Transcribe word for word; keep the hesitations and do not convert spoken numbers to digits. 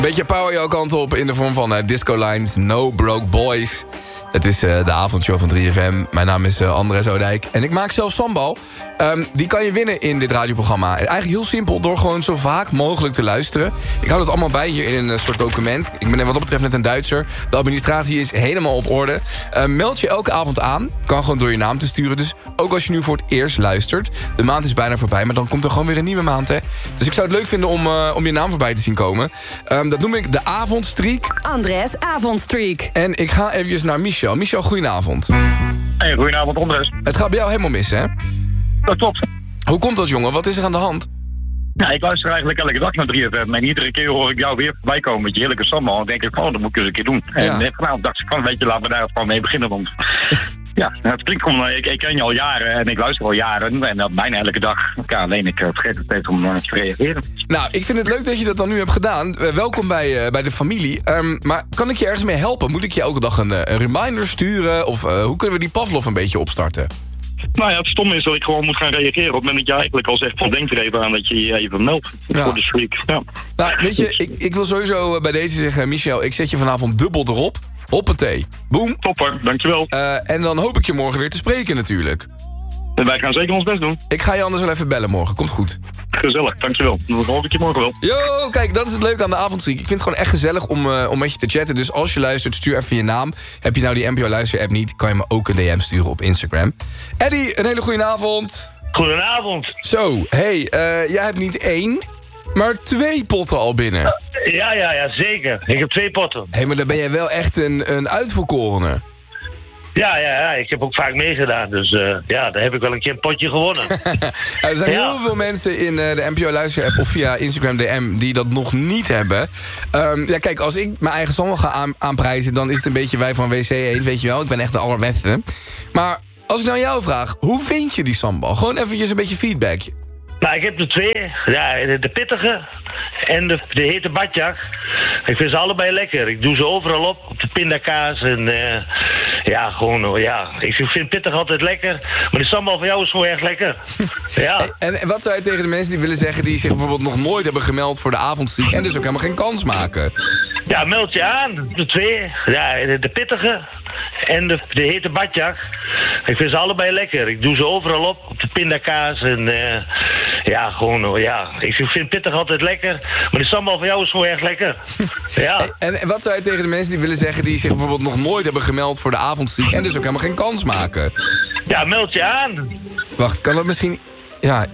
Beetje power jouw kant op in de vorm van uh, Disco Lines, No Broke Boys. Het is uh, de avondshow van drie F M. Mijn naam is uh, Andres Oudijk en ik maak zelf sambal. Um, die kan je winnen in dit radioprogramma. Eigenlijk heel simpel, door gewoon zo vaak mogelijk te luisteren. Ik hou dat allemaal bij hier in een uh, soort document. Ik ben wat dat betreft net een Duitser. De administratie is helemaal op orde. Uh, meld je elke avond aan. Kan gewoon door je naam te sturen. Dus ook als je nu voor het eerst luistert. De maand is bijna voorbij, maar dan komt er gewoon weer een nieuwe maand. Hè? Dus ik zou het leuk vinden om, uh, om je naam voorbij te zien komen. Um, dat noem ik de avondstreak. Andres Avondstreak. En ik ga eventjes naar Michel. Michel, goedenavond. Hey, goedenavond, Andres. Het gaat bij jou helemaal mis, hè? Dat klopt. Hoe komt dat, jongen? Wat is er aan de hand? Ja, ik luister eigenlijk elke dag naar drie F M. En iedere keer hoor ik jou weer voorbij komen met je heerlijke sambal. En dan denk ik, oh, dat moet ik eens een keer doen. En Ja. vanavond dacht ik van, weet je, laten we daar gewoon mee beginnen. Want ja, het klinkt gewoon, ik, ik ken je al jaren en ik luister al jaren. En dat bijna elke dag. Ja, alleen ik uh, vergeet het steeds om uh, te reageren. Nou, ik vind het leuk dat je dat dan nu hebt gedaan. Uh, welkom bij, uh, bij de familie. Um, maar kan ik je ergens mee helpen? Moet ik je elke dag een, uh, een reminder sturen? Of uh, hoe kunnen we die Pavlov een beetje opstarten? Nou ja, het stomme is dat ik gewoon moet gaan reageren op het moment dat je eigenlijk al zegt van denk er even aan dat je je even meldt Ja. voor de streak. Ja. Nou, weet je, ik, ik wil sowieso uh, bij deze zeggen, Michel, ik zet je vanavond dubbel erop. Hoppatee. Boom. Topper, dankjewel. Uh, en dan hoop ik je morgen weer te spreken natuurlijk. En wij gaan zeker ons best doen. Ik ga je anders wel even bellen morgen. Komt goed. Gezellig, dankjewel. Dan hoor ik je morgen wel. Yo, kijk, dat is het leuke aan de avondstreak. Ik vind het gewoon echt gezellig om, uh, om met je te chatten. Dus als je luistert, stuur even je naam. Heb je nou die N P O Luister-app niet, kan je me ook een D M sturen op Instagram. Eddie, een hele goede avond. Goedenavond. Zo, hey, uh, jij hebt niet één, maar twee potten al binnen. Ja, ja, ja, zeker. Ik heb twee potten. Hé, hey, maar dan ben jij wel echt een, een uitverkorene. Ja, ja, ja, ik heb ook vaak meegedaan. Dus uh, ja, daar heb ik wel een keer een potje gewonnen. Er zijn Ja. heel veel mensen in uh, de N P O Luister-app of via Instagram D M die dat nog niet hebben. Um, ja, kijk, als ik mijn eigen sambal ga aan, aanprijzen, dan is het een beetje wij van W C één, weet je wel. Ik ben echt de allerbeste. Maar als ik nou aan jou vraag, hoe vind je die sambal? Gewoon eventjes een beetje feedback. Nou, ik heb er twee. Ja, de, de pittige en de, de hete badjak. Ik vind ze allebei lekker. Ik doe ze overal op. Op de pindakaas en uh, ja, gewoon, uh, ja. Ik vind pittig altijd lekker. Maar de sambal van jou is gewoon echt lekker. Ja. En, en wat zou je tegen de mensen die willen zeggen die zich bijvoorbeeld nog nooit hebben gemeld voor de avondstreak en dus ook helemaal geen kans maken? Ja, meld je aan. De twee. Ja, de, de pittige en de, de hete badjak. Ik vind ze allebei lekker. Ik doe ze overal op. Op de pindakaas en uh, ja, gewoon, uh, ja. Ik vind pittig altijd lekker. Maar de sambal van jou is gewoon echt lekker. Ja. En, en wat zou je tegen de mensen die willen zeggen die zich bijvoorbeeld nog nooit hebben gemeld voor de avondstreak en dus ook helemaal geen kans maken? Ja, meld je aan. Wacht, kan dat misschien... Ja,